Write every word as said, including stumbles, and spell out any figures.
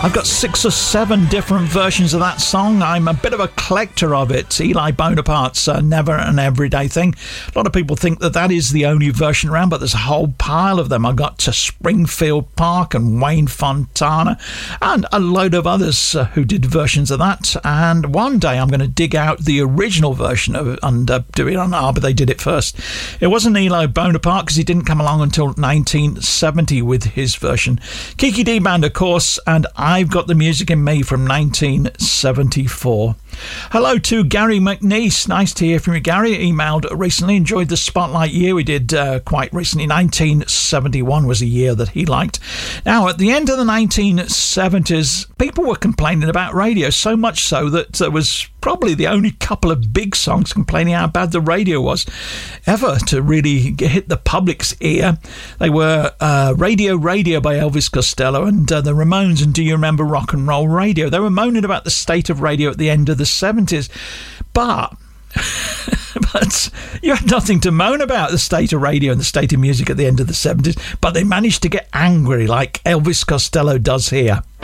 I've got six or seven different versions of that song. I'm a bit of a collector of it. Eli Bonaparte's uh, Never an Everyday Thing. A lot of people think that that is the only version around, but there's a whole pile of them. I got to Springfield Park and Wayne Fontana and a load of others uh, who did versions of that. And one day I'm going to dig out the original version of it and uh, do it on R, but they did it first. It wasn't Eli Bonaparte because he didn't come along until nineteen seventy with his version. Kiki D Band, of course, and I've Got the Music in Me from nineteen seventy-four. Hello to Gary McNeese. Nice to hear from you, Gary. Emailed recently. Enjoyed the Spotlight year we did uh, quite recently. nineteen seventy-one was a year that he liked. Now, at the end of the nineteen seventies, people were complaining about radio, so much so that there was probably the only couple of big songs complaining how bad the radio was ever to really hit the public's ear. They were uh, Radio Radio by Elvis Costello and uh, the Ramones and Do You Remember Rock and Roll Radio. They were moaning about the state of radio at the end of the seventies, but but you had nothing to moan about the state of radio and the state of music at the end of the seventies, but they managed to get angry like Elvis Costello does here.